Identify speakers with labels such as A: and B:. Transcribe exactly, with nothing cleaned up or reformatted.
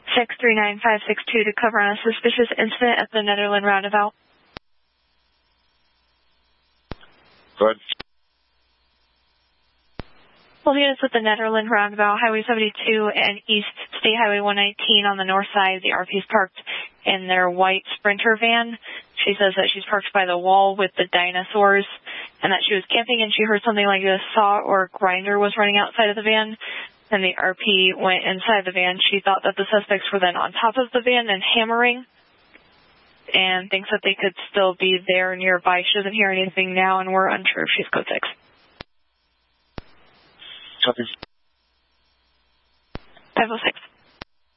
A: six three nine five six two to cover on a suspicious incident at the Netherland roundabout.
B: Go ahead.
A: Well, units at the Netherland roundabout, Highway seventy-two and East State Highway one nineteen on the north side. The R P's parked in their white Sprinter van. She says that she's parked by the wall with the dinosaurs and that she was camping and she heard something like a saw or grinder was running outside of the van. And the R P went inside the van. She thought that the suspects were then on top of the van and hammering and thinks that they could still be there nearby. She doesn't hear anything now, and we're unsure if she's code six.
B: Copy.
A: five oh six.